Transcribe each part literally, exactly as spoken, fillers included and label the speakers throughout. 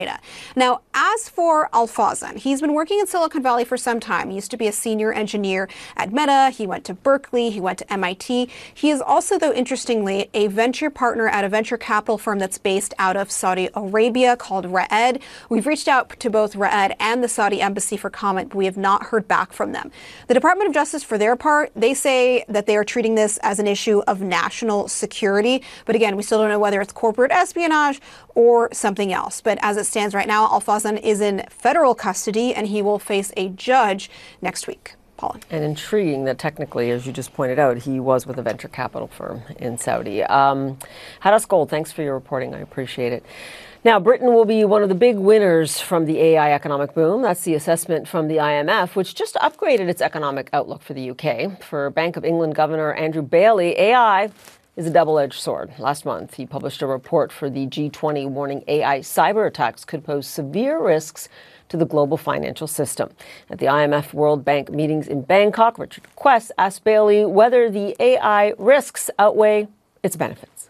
Speaker 1: Now, as for Alfazan, he's been working in Silicon Valley for some time. He used to be a senior engineer at Meta. He went to Berkeley. He went to M I T. He is also, though, interestingly, a venture partner at a venture capital firm that's based out of Saudi Arabia called Ra'ed. We've reached out to both Ra'ed and the Saudi embassy for comment, but we have not heard back from them. The Department of Justice, for their part, they say that they are treating this as an issue of national security. But again, we still don't know whether it's corporate espionage or something else. But as it stands right now, Alfazan is in federal custody and he will face a judge next week. Paula.
Speaker 2: And intriguing that technically, as you just pointed out, he was with a venture capital firm in Saudi. Um, Hadas Gold, thanks for your reporting. I appreciate it. Now, Britain will be one of the big winners from the A I economic boom. That's the assessment from the I M F, which just upgraded its economic outlook for the U K. For Bank of England Governor Andrew Bailey, A I is a double-edged sword. Last month, he published a report for the G twenty warning A I cyber attacks could pose severe risks to the global financial system. At the I M F World Bank meetings in Bangkok, Richard Quest asked Bailey whether the A I risks outweigh its benefits.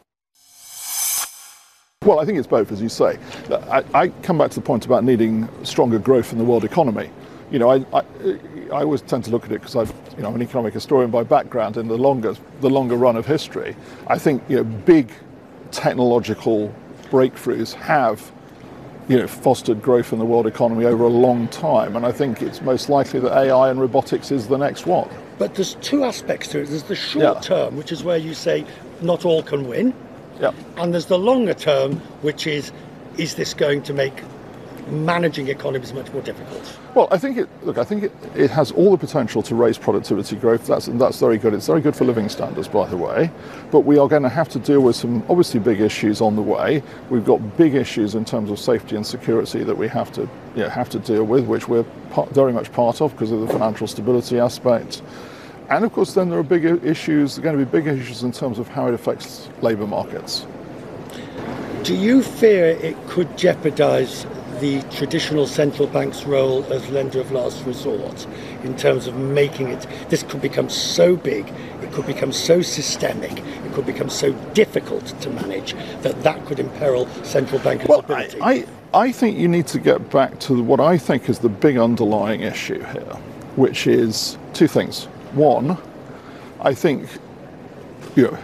Speaker 3: Well, I think it's both, as you say. I, I come back to the point about needing stronger growth in the world economy. You know, I, I, I always tend to look at it because I've, you know, I'm an economic historian by background. In the longer, the longer run of history, I think, you know, big technological breakthroughs have, you know, fostered growth in the world economy over a long time, and I think it's most likely that A I and robotics is the next one.
Speaker 4: But there's two aspects to it. There's the short yeah. term, which is where you say not all can win, yeah. and there's the longer term, which is, is this going to make managing economies much more difficult?
Speaker 3: Well, I think it. Look, I think it, it has all the potential to raise productivity growth. That's that's very good. It's very good for living standards, by the way. But we are going to have to deal with some obviously big issues on the way. We've got big issues in terms of safety and security that we have to you know, have to deal with, which we're part, very much part of because of the financial stability aspect. And of course, then there are big issues. There are going to be big issues in terms of how it affects labour markets.
Speaker 4: Do you fear it could jeopardise the traditional central bank's role as lender of last resort in terms of making it, this could become so big, it could become so systemic, it could become so difficult to manage that that could imperil central bankers'
Speaker 3: well,
Speaker 4: ability?
Speaker 3: I, I, I think you need to get back to what I think is the big underlying issue here, which is two things. One, I think, you know,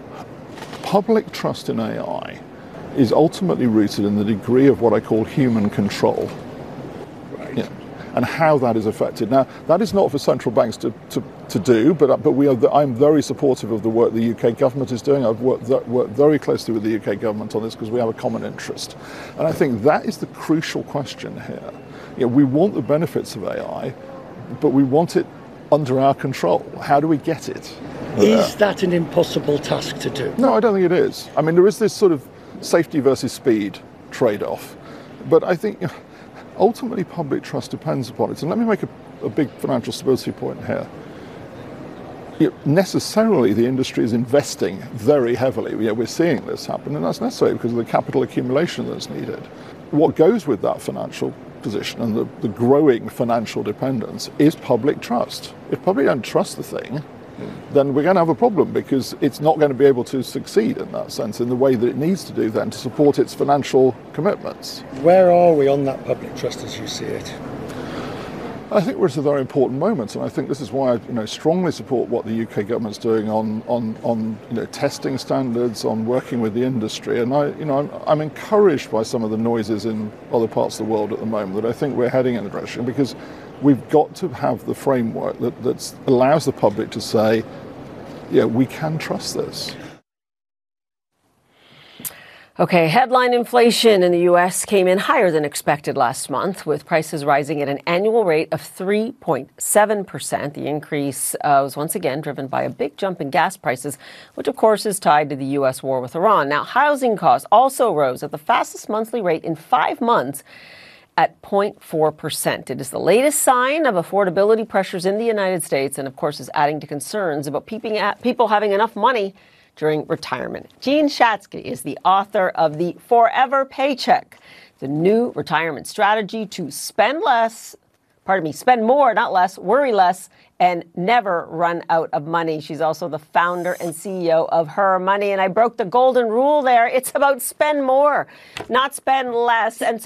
Speaker 3: public trust in A I is ultimately rooted in the degree of what I call human control,
Speaker 4: right.
Speaker 3: yeah, and how that is affected. Now, that is not for central banks to, to, to do, but but we are. I'm very supportive of the work the U K government is doing. I've worked, worked very closely with the U K government on this because we have a common interest, and I think that is the crucial question here. You know, we want the benefits of A I, but we want it under our control. How do we get it?
Speaker 4: Is that an impossible task to do?
Speaker 3: No, I don't think it is. I mean, there is this sort of safety versus speed trade-off. But I think you know, ultimately public trust depends upon it. And let me make a, a big financial stability point here. You know, necessarily the industry is investing very heavily. You know, we're seeing this happen, and that's necessary because of the capital accumulation that's needed. What goes with that financial position and the, the growing financial dependence is public trust. If public don't trust the thing, then we're going to have a problem because it's not going to be able to succeed in that sense in the way that it needs to do then to support its financial commitments.
Speaker 4: Where are we on that public trust as you see it?
Speaker 3: I think we're at a very important moment, and I think this is why I you know, strongly support what the U K government's doing on, on, on you know, testing standards, on working with the industry. And I, you know, I'm, I'm encouraged by some of the noises in other parts of the world at the moment that I think we're heading in the direction because we've got to have the framework that that's, allows the public to say, yeah, we can trust this.
Speaker 2: Okay, headline inflation in the U S came in higher than expected last month, with prices rising at an annual rate of three point seven percent. The increase uh, was once again driven by a big jump in gas prices, which of course is tied to the U S war with Iran. Now, housing costs also rose at the fastest monthly rate in five months at zero point four percent. It is the latest sign of affordability pressures in the United States and, of course, is adding to concerns about people having enough money during retirement. Jean Chatzky is the author of the Forever Paycheck, the new retirement strategy to spend less pardon me, spend more, not less, worry less, and never run out of money. She's also the founder and C E O of Her Money. And I broke the golden rule there. It's about spend more, not spend less. And so